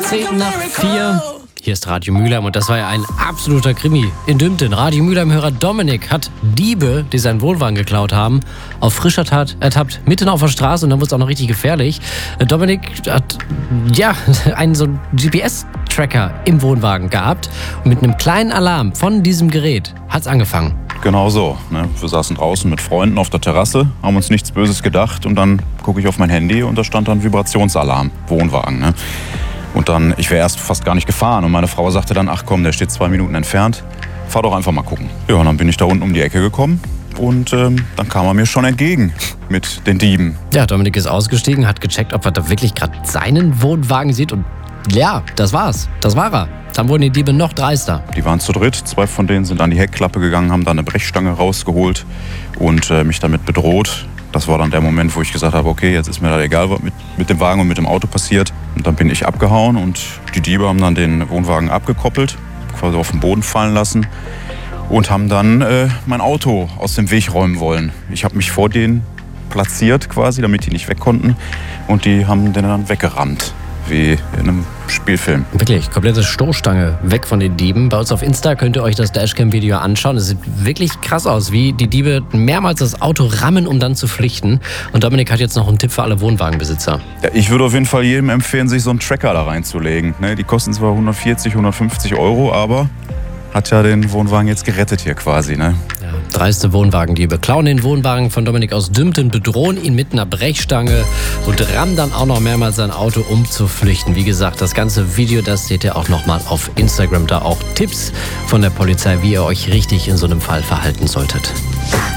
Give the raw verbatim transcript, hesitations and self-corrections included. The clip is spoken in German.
zehn nach vier. Hier ist Radio Mülheim und das war ja ein absoluter Krimi. In Dümpten, Radio Mülheim-Hörer Dominik hat Diebe, die seinen Wohnwagen geklaut haben, auf frischer Tat ertappt, mitten auf der Straße, und dann wurde es auch noch richtig gefährlich. Dominik hat, ja, einen so einen G P S-Tracker im Wohnwagen gehabt und mit einem kleinen Alarm von diesem Gerät hat es angefangen. Genau so. Ne? Wir saßen draußen mit Freunden auf der Terrasse, haben uns nichts Böses gedacht und dann gucke ich auf mein Handy und da stand dann Vibrationsalarm, Wohnwagen. Ne? Und dann, ich wäre erst fast gar nicht gefahren und meine Frau sagte dann, ach komm, der steht zwei Minuten entfernt, fahr doch einfach mal gucken. Ja, und dann bin ich da unten um die Ecke gekommen und ähm, dann kam er mir schon entgegen mit den Dieben. Ja, Dominik ist ausgestiegen, hat gecheckt, ob er da wirklich gerade seinen Wohnwagen sieht und ja, das war's, das war er. Dann wurden die Diebe noch dreister. Die waren zu dritt, zwei von denen sind an die Heckklappe gegangen, haben da eine Brechstange rausgeholt und äh, mich damit bedroht. Das war dann der Moment, wo ich gesagt habe, okay, jetzt ist mir da egal, was mit, mit dem Wagen und mit dem Auto passiert. Und dann bin ich abgehauen und die Diebe haben dann den Wohnwagen abgekoppelt, quasi auf den Boden fallen lassen und haben dann äh, mein Auto aus dem Weg räumen wollen. Ich habe mich vor denen platziert quasi, damit die nicht weg konnten, und die haben den dann weggerammt, wie in einem Spielfilm. Wirklich, komplette Stoßstange weg von den Dieben. Bei uns auf Insta könnt ihr euch das Dashcam-Video anschauen. Es sieht wirklich krass aus, wie die Diebe mehrmals das Auto rammen, um dann zu flüchten. Und Dominik hat jetzt noch einen Tipp für alle Wohnwagenbesitzer. Ja, ich würde auf jeden Fall jedem empfehlen, sich so einen Tracker da reinzulegen. Ne, die kosten zwar hundertvierzig, hundertfünfzig Euro, aber hat ja den Wohnwagen jetzt gerettet hier quasi. Ne? Ja, dreiste Wohnwagendiebe klauen den Wohnwagen von Dominik aus Dümpten, bedrohen ihn mit einer Brechstange und rammen dann auch noch mehrmals sein Auto, um zu flüchten. Wie gesagt, das ganze Video, das seht ihr auch nochmal auf Instagram. Da auch Tipps von der Polizei, wie ihr euch richtig in so einem Fall verhalten solltet.